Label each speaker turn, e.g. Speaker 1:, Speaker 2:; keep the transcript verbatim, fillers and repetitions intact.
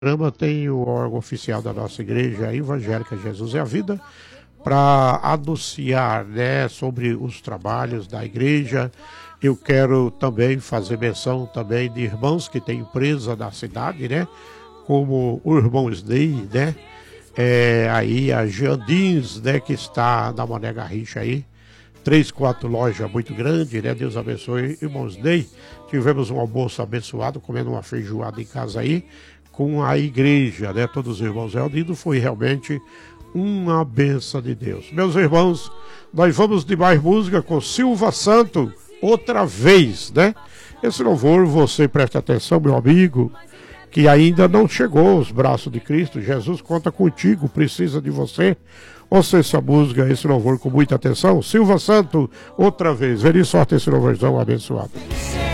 Speaker 1: programa tem o órgão oficial da nossa igreja evangélica Jesus é a Vida para anunciar, né, sobre os trabalhos da igreja. Eu quero também fazer menção também de irmãos que têm empresa na cidade, né, como o irmão Snei, né, é, aí a Jandins, né, que está na Mané Garrincha aí, três, quatro lojas muito grandes, né, Deus abençoe, irmãos Ney. Tivemos um almoço abençoado, comendo uma feijoada em casa aí, com a igreja, né, todos os irmãos reunidos, foi realmente uma benção de Deus. Meus irmãos, nós vamos de mais música com Silva Santo, outra vez, né? Esse louvor, você preste atenção, meu amigo, que ainda não chegou aos braços de Cristo. Jesus conta contigo, precisa de você. Ouça essa música, esse louvor com muita atenção. Silva Santo, outra vez. Vem sorte esse louvorzão abençoado.